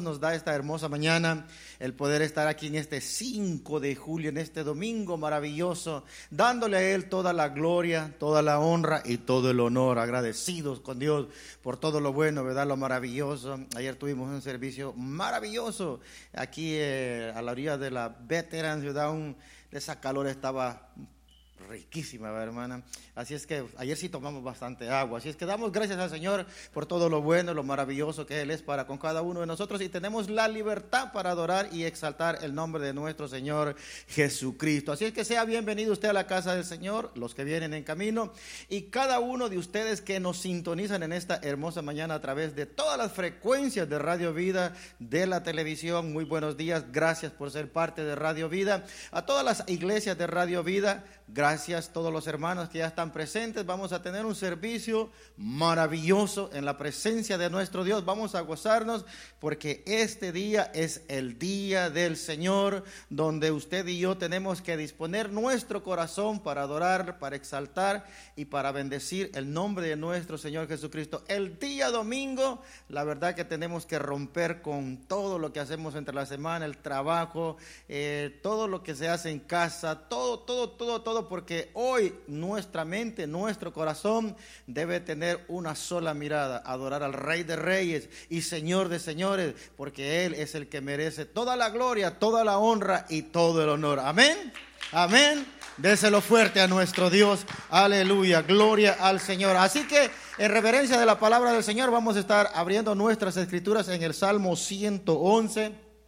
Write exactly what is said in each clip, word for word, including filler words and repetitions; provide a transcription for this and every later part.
nos da esta hermosa mañana, el poder estar aquí en este cinco de julio, en este domingo maravilloso, dándole a Él toda la gloria, toda la honra y todo el honor, agradecidos con Dios por todo lo bueno, ¿verdad? Lo maravilloso. Ayer tuvimos un servicio maravilloso aquí eh, a la orilla de la Veterans, ¿verdad? Un, esa calor estaba riquísima, ¿verdad, hermana? Así es que ayer sí tomamos bastante agua. Así es que damos gracias al Señor por todo lo bueno, lo maravilloso que Él es para con cada uno de nosotros, y tenemos la libertad para adorar y exaltar el nombre de nuestro Señor Jesucristo. Así es que sea bienvenido usted a la casa del Señor, los que vienen en camino, y cada uno de ustedes que nos sintonizan en esta hermosa mañana a través de todas las frecuencias de Radio Vida, de la televisión. Muy buenos días, gracias por ser parte de Radio Vida. A todas las iglesias de Radio Vida, gracias, todos los hermanos que ya están presentes. Vamos a tener un servicio maravilloso en la presencia de nuestro Dios. Vamos a gozarnos porque este día es el día del Señor, donde usted y yo tenemos que disponer nuestro corazón para adorar, para exaltar y para bendecir el nombre de nuestro Señor Jesucristo. El día domingo, la verdad que tenemos que romper con todo lo que hacemos entre la semana, el trabajo, eh, todo lo que se hace en casa, todo, todo, todo, todo, porque hoy nuestra mente, nuestro corazón debe tener una sola mirada: adorar al Rey de Reyes y Señor de Señores, porque Él es el que merece toda la gloria, toda la honra y todo el honor. Amén, amén. Déselo fuerte a nuestro Dios. Aleluya, gloria al Señor. Así que en reverencia de la palabra del Señor vamos a estar abriendo nuestras escrituras en el Salmo ciento once.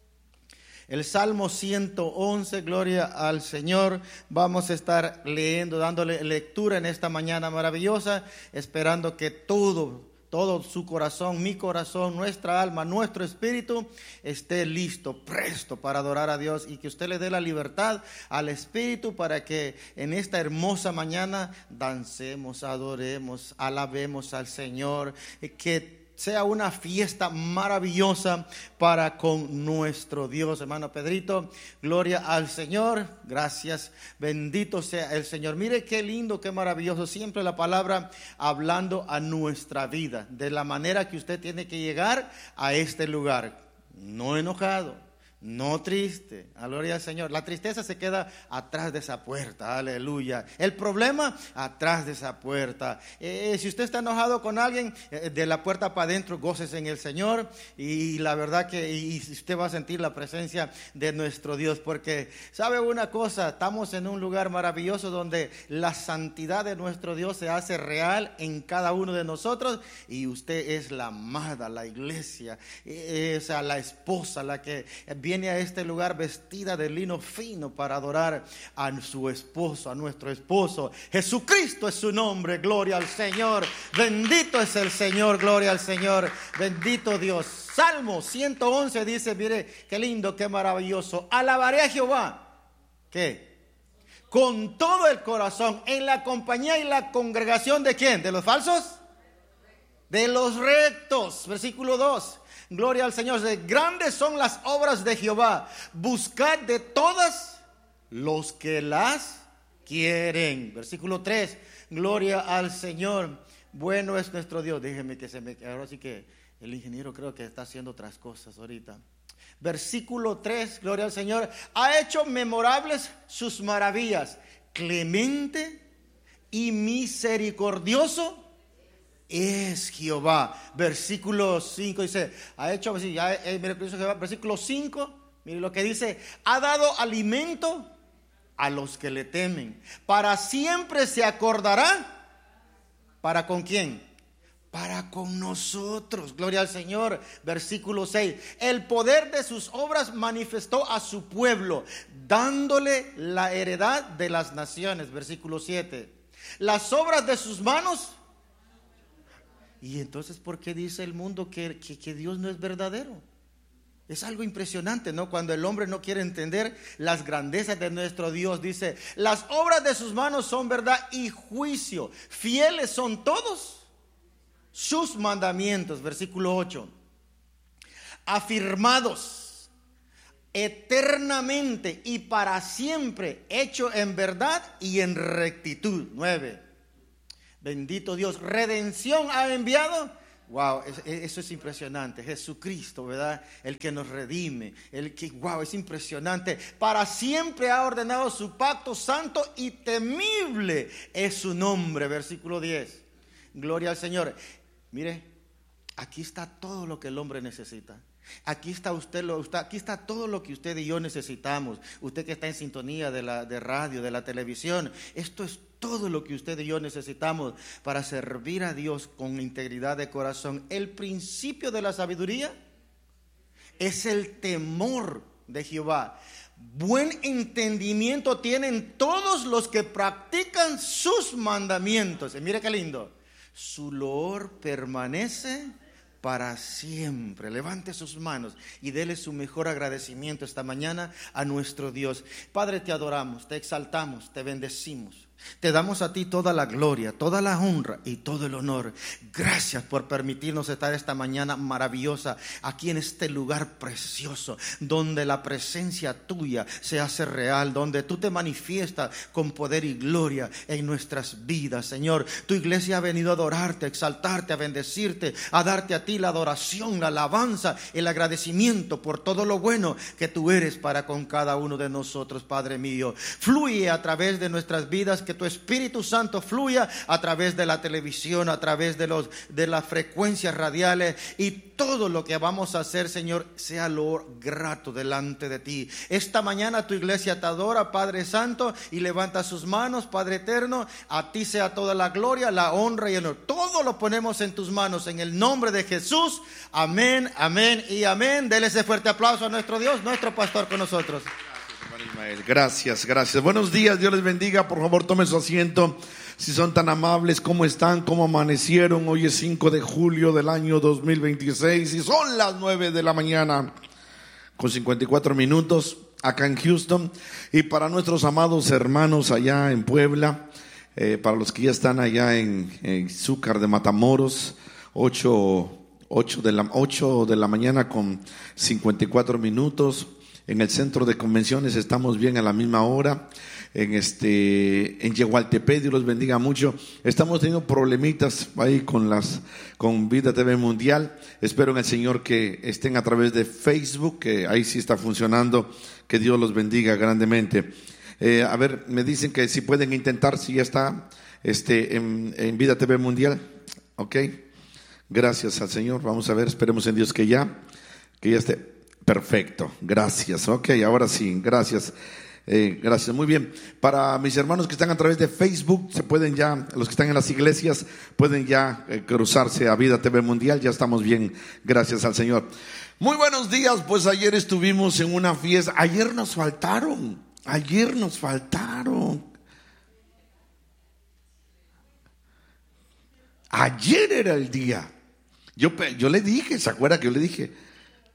El Salmo ciento once, gloria al Señor. Vamos a estar leyendo, dándole lectura en esta mañana maravillosa, esperando que todo, todo su corazón, mi corazón, nuestra alma, nuestro espíritu esté listo, presto para adorar a Dios, y que usted le dé la libertad al espíritu para que en esta hermosa mañana dancemos, adoremos, alabemos al Señor, que sea una fiesta maravillosa para con nuestro Dios. Hermano Pedrito, gloria al Señor, gracias, bendito sea el Señor. Mire qué lindo, qué maravilloso, siempre la palabra hablando a nuestra vida, de la manera que usted tiene que llegar a este lugar, no enojado, no triste, gloria al Señor. La tristeza se queda atrás de esa puerta, aleluya. El problema atrás de esa puerta. Eh, si usted está enojado con alguien, eh, de la puerta para adentro, gócese en el Señor, y la verdad que y usted va a sentir la presencia de nuestro Dios, porque sabe una cosa, estamos en un lugar maravilloso donde la santidad de nuestro Dios se hace real en cada uno de nosotros, y usted es la amada, la iglesia, eh, o sea, la esposa, la que viene a este lugar vestida de lino fino para adorar a su esposo, a nuestro esposo. Jesucristo es su nombre, gloria al Señor. Bendito es el Señor, gloria al Señor. Bendito Dios. Salmo ciento once dice, mire, qué lindo, qué maravilloso. Alabaré a Jehová. ¿Qué? Con todo el corazón, en la compañía y la congregación de ¿quién? ¿De los falsos? De los rectos. Versículo dos. Gloria al Señor. Grandes son las obras de Jehová. Buscad de todas los que las quieren. Versículo tres. Gloria al Señor. Bueno es nuestro Dios. Déjeme que se me... Ahora sí que el ingeniero creo que está haciendo otras cosas ahorita. Versículo tres. Gloria al Señor. Ha hecho memorables sus maravillas. Clemente y misericordioso es Jehová. Versículo cinco dice, ha hecho, ya, eh, mire, versículo cinco, mire lo que dice: ha dado alimento a los que le temen, para siempre se acordará. ¿Para con quién? Para con nosotros, gloria al Señor. Versículo seis, el poder de sus obras manifestó a su pueblo, dándole la heredad de las naciones. Versículo siete, las obras de sus manos. Y entonces, ¿por qué dice el mundo que, que, que Dios no es verdadero? Es algo impresionante, ¿no? Cuando el hombre no quiere entender las grandezas de nuestro Dios. Dice, las obras de sus manos son verdad y juicio. Fieles son todos sus mandamientos. Versículo ocho. Afirmados eternamente y para siempre, hecho en verdad y en rectitud. nueve. Bendito Dios, redención ha enviado Wow, eso es impresionante. Jesucristo, ¿verdad? El que nos redime, el que, wow, es impresionante. Para siempre ha ordenado su pacto santo y temible es su nombre. Versículo diez. Gloria al Señor. Mire, aquí está todo lo que el hombre necesita. Aquí está usted, lo, está, aquí está todo lo que usted y yo necesitamos. Usted que está en sintonía de la de radio, de la televisión. Esto es todo lo que usted y yo necesitamos para servir a Dios con integridad de corazón. El principio de la sabiduría es el temor de Jehová. Buen entendimiento tienen todos los que practican sus mandamientos. Y mire qué lindo. Su loor permanece para siempre. Levante sus manos y dele su mejor agradecimiento esta mañana a nuestro Dios. Padre, te adoramos, te exaltamos, te bendecimos. Te damos a ti toda la gloria, toda la honra y todo el honor. Gracias por permitirnos estar esta mañana maravillosa aquí en este lugar precioso, donde la presencia tuya se hace real, donde tú te manifiestas con poder y gloria en nuestras vidas, Señor. Tu iglesia ha venido a adorarte, a exaltarte, a bendecirte, a darte a ti la adoración, la alabanza, el agradecimiento por todo lo bueno que tú eres para con cada uno de nosotros, Padre mío. Fluye a través de nuestras vidas, que tu Espíritu Santo fluya a través de la televisión, a través de los de las frecuencias radiales, y todo lo que vamos a hacer, Señor, sea lo grato delante de ti. Esta mañana tu iglesia te adora, Padre Santo, y levanta sus manos, Padre eterno. A ti sea toda la gloria, la honra y el honor. Todo lo ponemos en tus manos en el nombre de Jesús. Amén, amén y amén. Dele ese fuerte aplauso a nuestro Dios, nuestro pastor con nosotros. Gracias, gracias. Buenos días, Dios les bendiga. Por favor, tomen su asiento. Si son tan amables, ¿cómo están? ¿Cómo amanecieron? Hoy es cinco de julio del año dos mil veintiséis y son las nueve de la mañana con cincuenta y cuatro minutos acá en Houston. Y para nuestros amados hermanos allá en Puebla, eh, para los que ya están allá en, en Zúcar de Matamoros, ocho, ocho, de la, ocho de la mañana con cincuenta y cuatro minutos. En el centro de convenciones estamos bien a la misma hora. En este, en Yehualtepec, Dios los bendiga mucho. Estamos teniendo problemitas ahí con las, con Vida T V Mundial. Espero en el Señor que estén a través de Facebook, que ahí sí está funcionando. Que Dios los bendiga grandemente. Eh, a ver, me dicen que si pueden intentar, si ya está, este, en, en Vida T V Mundial. Ok. Gracias al Señor. Vamos a ver, esperemos en Dios que ya, que ya esté. Perfecto, gracias. Ok, ahora sí, gracias. Eh, gracias, muy bien. Para mis hermanos que están a través de Facebook, se pueden ya, los que están en las iglesias, pueden ya eh, cruzarse a Vida T V Mundial. Ya estamos bien, gracias al Señor. Muy buenos días. Pues ayer estuvimos en una fiesta. Ayer nos faltaron, ayer nos faltaron. Ayer era el día. Yo, yo le dije, ¿se acuerda que yo le dije?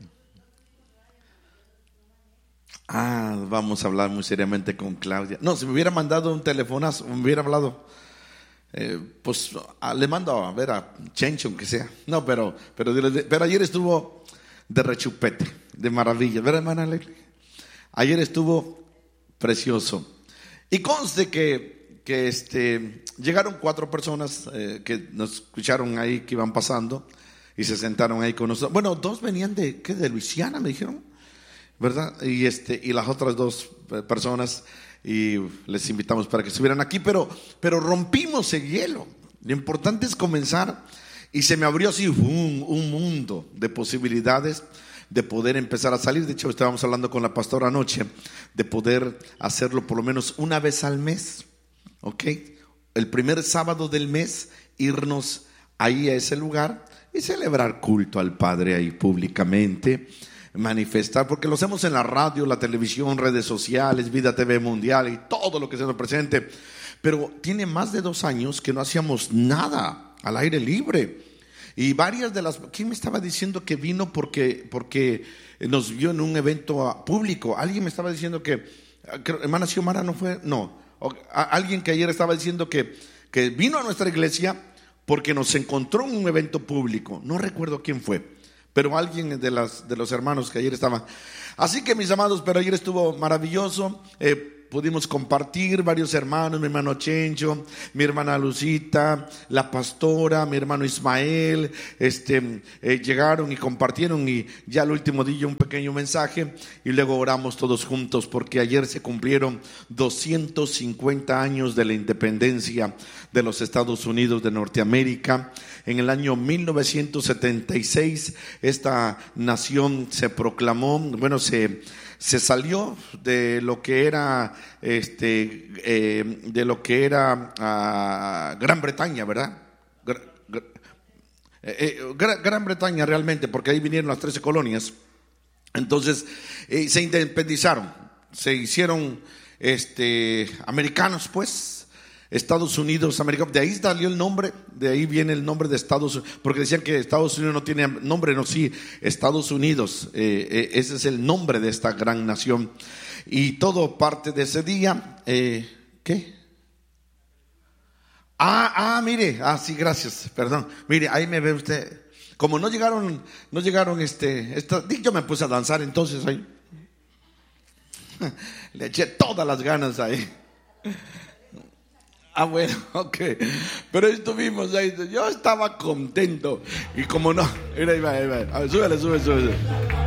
Ah, vamos a hablar muy seriamente con Claudia. No, si me hubiera mandado un telefonazo, me hubiera hablado, eh, pues a, le mando a ver a Chencho, aunque sea. No, pero, pero, pero ayer estuvo de rechupete, de maravilla, ¿verdad, hermana Leslie? Ayer estuvo precioso. Y conste que, que este, llegaron cuatro personas eh, que nos escucharon ahí, que iban pasando y se sentaron ahí con nosotros. Bueno, dos venían de, ¿qué? De Luisiana, me dijeron, ¿verdad? Y este y las otras dos personas, y les invitamos para que estuvieran aquí, pero pero rompimos el hielo. Lo importante es comenzar, y se me abrió así un, un mundo de posibilidades de poder empezar a salir. De hecho, estábamos hablando con la pastora anoche de poder hacerlo por lo menos una vez al mes, ¿ok? El primer sábado del mes, irnos ahí a ese lugar y celebrar culto al Padre ahí públicamente, manifestar, porque lo hacemos en la radio, la televisión, redes sociales, Vida T V Mundial y todo lo que se nos presente. Pero tiene más de dos años que no hacíamos nada al aire libre. Y varias de las... ¿Quién me estaba diciendo que vino porque, porque nos vio en un evento público? Alguien me estaba diciendo que... Hermana Xiomara no fue... No. Alguien que ayer estaba diciendo que, que vino a nuestra iglesia porque nos encontró en un evento público. No recuerdo quién fue, pero alguien de, las, de los hermanos que ayer estaban. Así que, mis amados, pero ayer estuvo maravilloso. Eh, pudimos compartir varios hermanos, mi hermano Chencho, mi hermana Lucita, la pastora, mi hermano Ismael, este, eh, llegaron y compartieron, y ya al último día un pequeño mensaje y luego oramos todos juntos, porque ayer se cumplieron doscientos cincuenta años de la independencia de los Estados Unidos de Norteamérica. En el año mil novecientos setenta y seis esta nación se proclamó, bueno, se, se salió de lo que era este eh, de lo que era uh, Gran Bretaña, ¿verdad? Gran, eh, Gran, Gran Bretaña realmente, porque ahí vinieron las trece colonias. Entonces eh, se independizaron, se hicieron este americanos, pues. Estados Unidos, América, de ahí salió el nombre, de ahí viene el nombre de Estados Unidos, porque decían que Estados Unidos no tiene nombre, no, sí, Estados Unidos, eh, eh, ese es el nombre de esta gran nación, y todo parte de ese día. eh, ¿Qué? Ah, ah, mire, ah, sí, gracias, perdón, mire, ahí me ve usted, como no llegaron, no llegaron, este, esta, yo me puse a danzar entonces ahí, le eché todas las ganas ahí. Ah, bueno, ok. Pero estuvimos ahí. Yo estaba contento. Y como no, mira, ahí va, ahí va. A ver, súbele, súbele, súbele.